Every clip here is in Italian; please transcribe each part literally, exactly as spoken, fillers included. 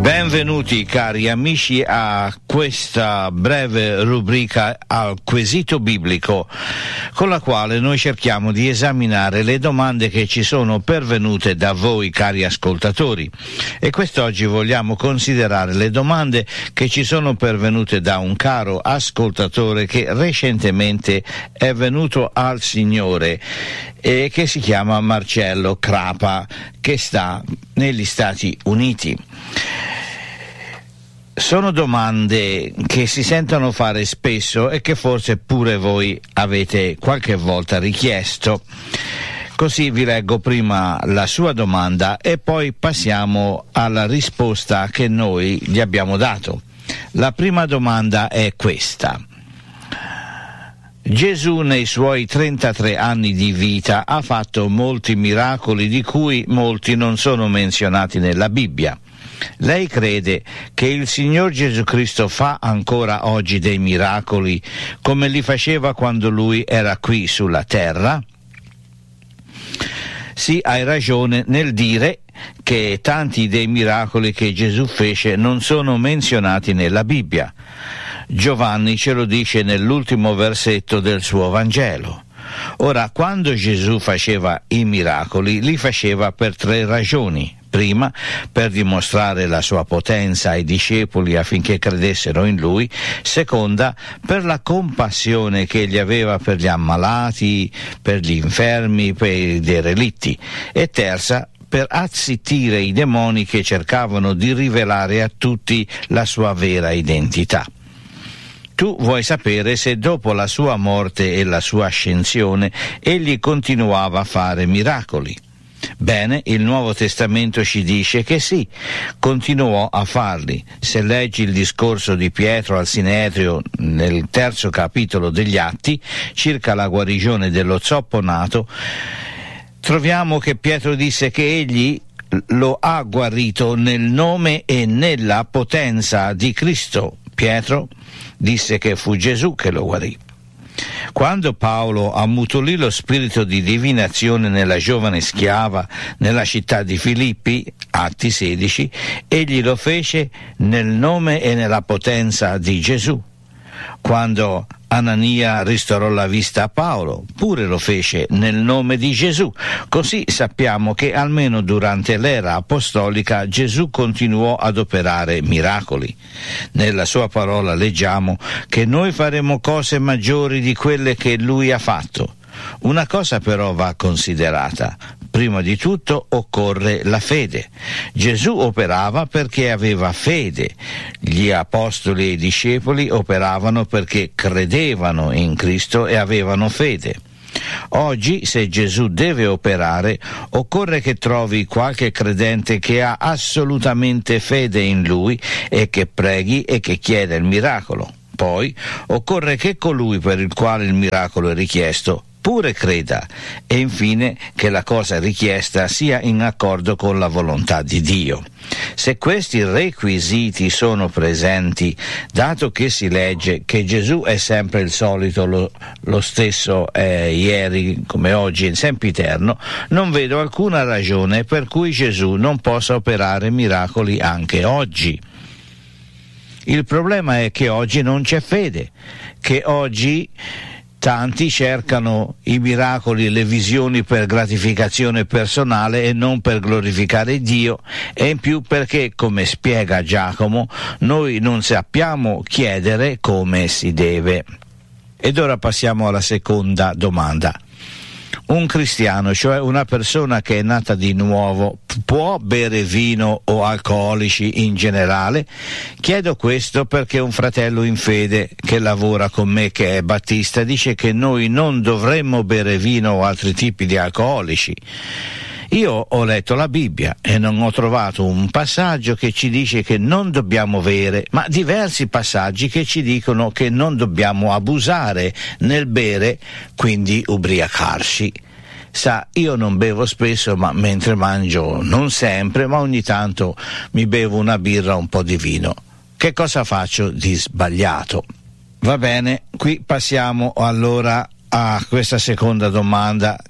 Benvenuti cari amici a questa breve rubrica al quesito biblico, con la quale noi cerchiamo di esaminare le domande che ci sono pervenute da voi cari ascoltatori, e quest'oggi vogliamo considerare le domande che ci sono pervenute da un caro ascoltatore che recentemente è venuto al Signore e che si chiama Marcello Crapa, che sta negli Stati Uniti. Sono domande che si sentono fare spesso e che forse pure voi avete qualche volta richiesto. Così vi leggo prima la sua domanda e poi passiamo alla risposta che noi gli abbiamo dato. La prima domanda è questa. Gesù nei suoi trentatré anni di vita ha fatto molti miracoli di cui molti non sono menzionati nella Bibbia. Lei crede che il Signor Gesù Cristo fa ancora oggi dei miracoli come li faceva quando Lui era qui sulla terra? Sì, hai ragione nel dire che tanti dei miracoli che Gesù fece non sono menzionati nella Bibbia. Giovanni ce lo dice nell'ultimo versetto del suo Vangelo. Ora, quando Gesù faceva i miracoli, li faceva per tre ragioni. Prima, per dimostrare la sua potenza ai discepoli affinché credessero in Lui. Seconda, per la compassione che egli aveva per gli ammalati, per gli infermi, per i derelitti. E terza, per azzittire i demoni che cercavano di rivelare a tutti la sua vera identità. Tu vuoi sapere se dopo la sua morte e la sua ascensione egli continuava a fare miracoli. Bene, il Nuovo Testamento ci dice che sì, continuò a farli. Se leggi il discorso di Pietro al Sinedrio nel terzo capitolo degli Atti, circa la guarigione dello zoppo nato, troviamo che Pietro disse che egli lo ha guarito nel nome e nella potenza di Cristo. Pietro disse che fu Gesù che lo guarì. Quando Paolo ammutolì lo spirito di divinazione nella giovane schiava nella città di Filippi, Atti sedici, egli lo fece nel nome e nella potenza di Gesù. Quando Anania ristorò la vista a Paolo, pure lo fece nel nome di Gesù. Così sappiamo che almeno durante l'era apostolica Gesù continuò ad operare miracoli. Nella sua parola leggiamo che noi faremo cose maggiori di quelle che lui ha fatto. Una cosa però va considerata. Prima di tutto occorre la fede. Gesù operava perché aveva fede. Gli apostoli e i discepoli operavano perché credevano in Cristo e avevano fede. Oggi, se Gesù deve operare, occorre che trovi qualche credente che ha assolutamente fede in Lui e che preghi e che chieda il miracolo. Poi occorre che colui per il quale il miracolo è richiesto pure creda, e infine che la cosa richiesta sia in accordo con la volontà di Dio. Se questi requisiti sono presenti, dato che si legge che Gesù è sempre il solito, lo, lo stesso eh, ieri come oggi, in sempiterno, non vedo alcuna ragione per cui Gesù non possa operare miracoli anche oggi. Il problema è che oggi non c'è fede, che oggi tanti cercano i miracoli e le visioni per gratificazione personale e non per glorificare Dio, e in più perché, come spiega Giacomo, noi non sappiamo chiedere come si deve. Ed ora passiamo alla seconda domanda. Un cristiano, cioè una persona che è nata di nuovo, può bere vino o alcolici in generale? Chiedo questo perché un fratello in fede che lavora con me, che è battista, dice che noi non dovremmo bere vino o altri tipi di alcolici. Io ho letto la Bibbia e non ho trovato un passaggio che ci dice che non dobbiamo bere, ma diversi passaggi che ci dicono che non dobbiamo abusare nel bere, quindi ubriacarci. Sa, io non bevo spesso, ma mentre mangio non sempre, ma ogni tanto mi bevo una birra o un po' di vino. Che cosa faccio di sbagliato? Va bene, qui passiamo allora a questa seconda domanda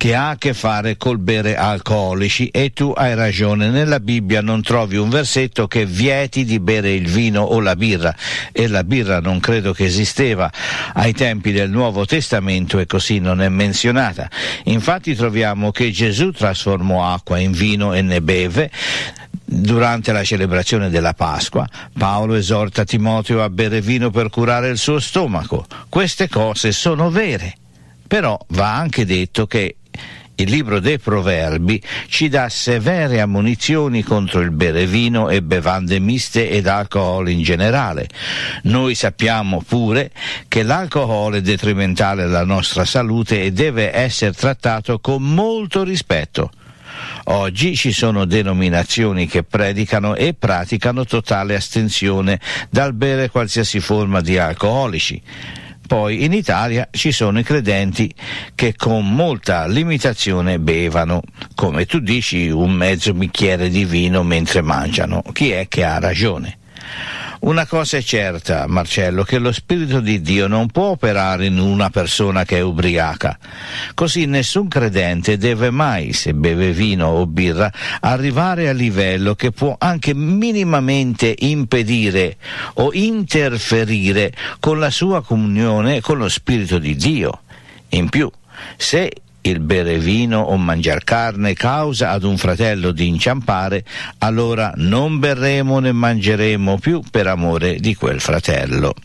che ha a che fare col bere alcolici, e tu hai ragione, nella Bibbia non trovi un versetto che vieti di bere il vino o la birra, e la birra non credo che esisteva ai tempi del Nuovo Testamento e così non è menzionata. Infatti troviamo che Gesù trasformò acqua in vino e ne beve durante la celebrazione della Pasqua. Paolo esorta Timoteo a bere vino per curare il suo stomaco. Queste cose sono vere, però va anche detto che il libro dei Proverbi ci dà severe ammonizioni contro il bere vino e bevande miste ed alcol in generale. Noi sappiamo pure che l'alcol è detrimentale alla nostra salute e deve essere trattato con molto rispetto. Oggi ci sono denominazioni che predicano e praticano totale astensione dal bere qualsiasi forma di alcolici. Poi in Italia ci sono i credenti che con molta limitazione bevano, come tu dici, un mezzo bicchiere di vino mentre mangiano. Chi è che ha ragione? Una cosa è certa, Marcello, che lo Spirito di Dio non può operare in una persona che è ubriaca. Così nessun credente deve mai, se beve vino o birra, arrivare a livello che può anche minimamente impedire o interferire con la sua comunione con lo Spirito di Dio. In più, se il bere vino o mangiar carne causa ad un fratello di inciampare, allora non berremo né mangeremo più per amore di quel fratello.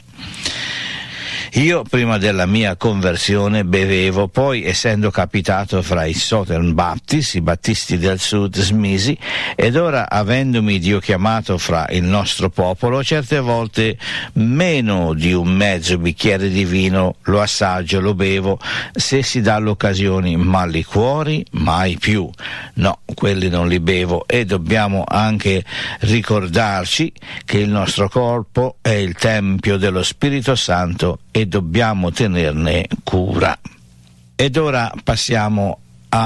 Io prima della mia conversione bevevo, poi essendo capitato fra i Southern Baptist, i battisti del sud, smisi, ed ora avendomi Dio chiamato fra il nostro popolo, certe volte meno di un mezzo bicchiere di vino lo assaggio, lo bevo, se si dà l'occasione, ma liquori mai più. No, quelli non li bevo, e dobbiamo anche ricordarci che il nostro corpo è il tempio dello Spirito Santo e dobbiamo tenerne cura. Ed ora passiamo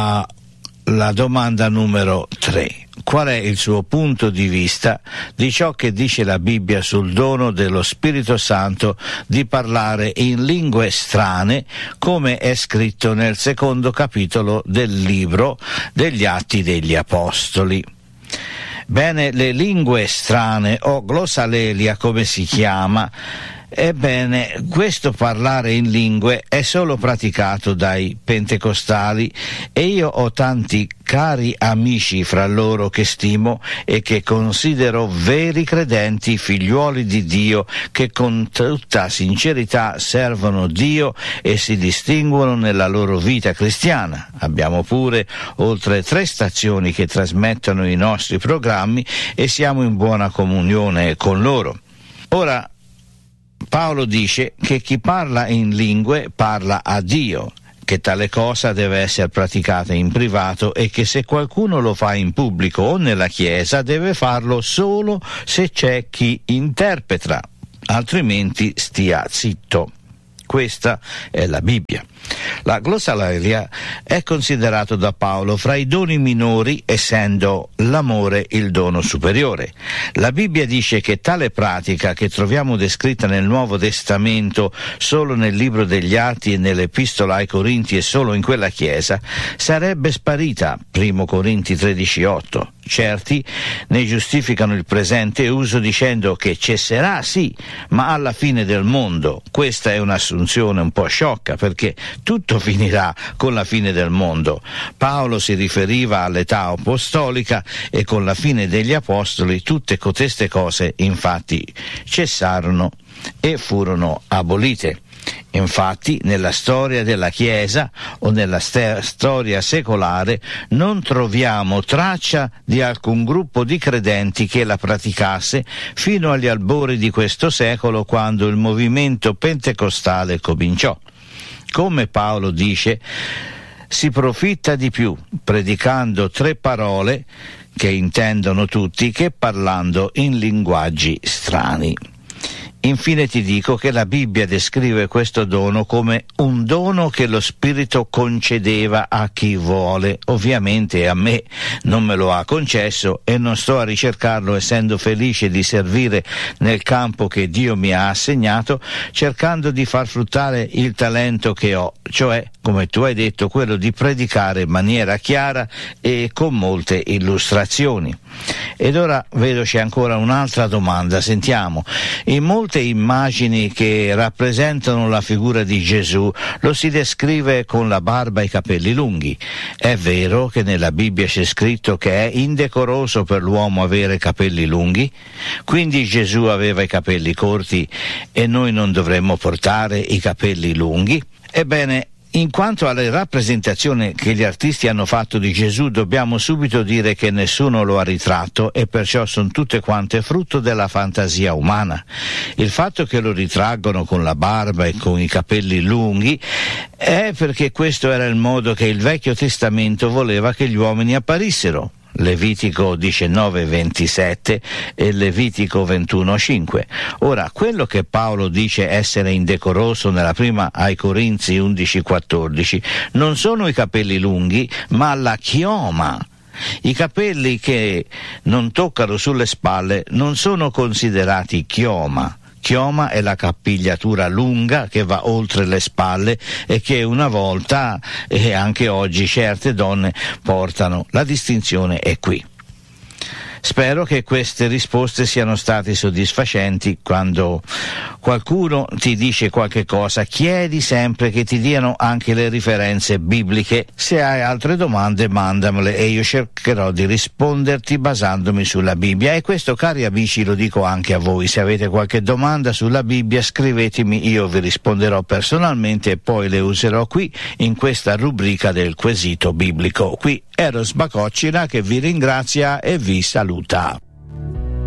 alla domanda numero tre. Qual è il suo punto di vista di ciò che dice la Bibbia sul dono dello Spirito Santo di parlare in lingue strane, come è scritto nel secondo capitolo del libro degli Atti degli Apostoli? Bene, le lingue strane, o glossalelia come si chiama, ebbene, questo parlare in lingue è solo praticato dai pentecostali, e io ho tanti cari amici fra loro che stimo e che considero veri credenti, figliuoli di Dio, che con tutta sincerità servono Dio e si distinguono nella loro vita cristiana. Abbiamo pure oltre tre stazioni che trasmettono i nostri programmi e siamo in buona comunione con loro. Ora, Paolo dice che chi parla in lingue parla a Dio, che tale cosa deve essere praticata in privato e che se qualcuno lo fa in pubblico o nella chiesa deve farlo solo se c'è chi interpreta, altrimenti stia zitto. Questa è la Bibbia. La glossolalia è considerato da Paolo fra i doni minori, essendo l'amore il dono superiore. La Bibbia dice che tale pratica, che troviamo descritta nel Nuovo Testamento solo nel libro degli Atti e nell'Epistola ai Corinti e solo in quella chiesa, sarebbe sparita, primo Corinti tredici otto. Certi ne giustificano il presente uso dicendo che cesserà sì, ma alla fine del mondo. Questa è un'assunzione un po' sciocca, perché tutto finirà con la fine del mondo. Paolo si riferiva all'età apostolica e con la fine degli apostoli tutte coteste cose infatti cessarono e furono abolite. Infatti nella storia della Chiesa o nella st- storia secolare non troviamo traccia di alcun gruppo di credenti che la praticasse fino agli albori di questo secolo, quando il movimento pentecostale cominciò. Come Paolo dice, si profitta di più predicando tre parole che intendono tutti che parlando in linguaggi strani. Infine ti dico che la Bibbia descrive questo dono come un dono che lo Spirito concedeva a chi vuole. Ovviamente a me non me lo ha concesso e non sto a ricercarlo, essendo felice di servire nel campo che Dio mi ha assegnato, cercando di far fruttare il talento che ho, cioè come tu hai detto, quello di predicare in maniera chiara e con molte illustrazioni. Ed ora vedo c'è ancora un'altra domanda, sentiamo. In molte immagini che rappresentano la figura di Gesù lo si descrive con la barba e i capelli lunghi. È vero che nella Bibbia c'è scritto che è indecoroso per l'uomo avere capelli lunghi? Quindi Gesù aveva i capelli corti e noi non dovremmo portare i capelli lunghi? Ebbene, in quanto alle rappresentazioni che gli artisti hanno fatto di Gesù, dobbiamo subito dire che nessuno lo ha ritratto e perciò sono tutte quante frutto della fantasia umana. Il fatto che lo ritraggono con la barba e con i capelli lunghi è perché questo era il modo che il Vecchio Testamento voleva che gli uomini apparissero. Levitico diciannove ventisette e Levitico ventuno cinque. Ora, quello che Paolo dice essere indecoroso nella prima ai Corinzi undici quattordici non sono i capelli lunghi, ma la chioma. I capelli che non toccano sulle spalle non sono considerati chioma. Chioma è la capigliatura lunga che va oltre le spalle e che una volta e anche oggi certe donne portano. La distinzione è qui. Spero che queste risposte siano state soddisfacenti. Quando qualcuno ti dice qualche cosa, chiedi sempre che ti diano anche le referenze bibliche. Se hai altre domande, mandamele e io cercherò di risponderti basandomi sulla Bibbia. E questo, cari amici, lo dico anche a voi. Se avete qualche domanda sulla Bibbia, scrivetemi, io vi risponderò personalmente e poi le userò qui in questa rubrica del quesito biblico. Qui Eros Bacoccina che vi ringrazia e vi saluta.